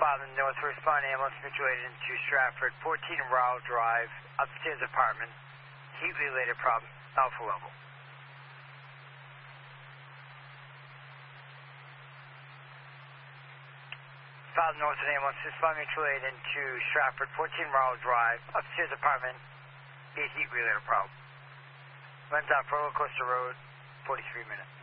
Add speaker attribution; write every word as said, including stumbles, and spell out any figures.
Speaker 1: Father North, respond ambulance situated into Stratford, fourteen Rowell Drive, upstairs apartment, heat-related problem, alpha level. Father North ambulance, respond situated into Stratford, fourteen Rowell Drive, upstairs apartment, heat-related problem. Runs off Roller Coaster Road, forty-three minutes.